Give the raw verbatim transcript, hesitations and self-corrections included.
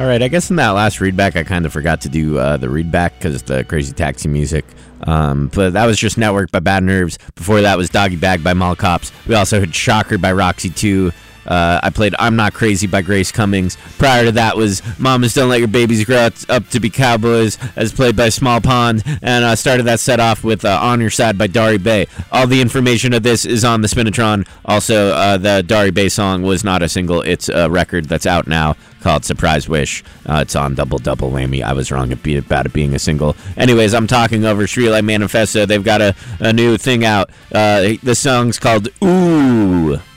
All right, I guess in that last readback, I kind of forgot to do uh, the readback because the Crazy Taxi music. Um, but that was just Network by Bad Nerves. Before that was Doggy Bag by Mall Cops. We also heard Shocker by Roxy two. Uh, I played I'm Not Crazy by Grace Cummings. Prior to that was Mamas Don't Let Your Babies Grow Up to Be Cowboys, as played by Small Pond. And I uh, started that set off with uh, On Your Side by Dari Bay. All the information of this is on the Spinatron. Also, uh, the Dari Bay song was not a single. It's a record that's out now called Surprise Wish. Uh, it's on Double Double Whammy. I was wrong about it being a single. Anyways, I'm talking over Streetlight Manifesto. They've got a, a new thing out. Uh, the song's called Ooh.